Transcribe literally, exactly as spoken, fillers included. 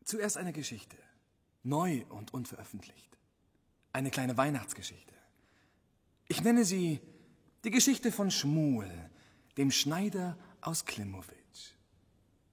Zuerst eine Geschichte, neu und unveröffentlicht. Eine kleine Weihnachtsgeschichte. Ich nenne sie die Geschichte von Schmuel, dem Schneider aus Klimowitz.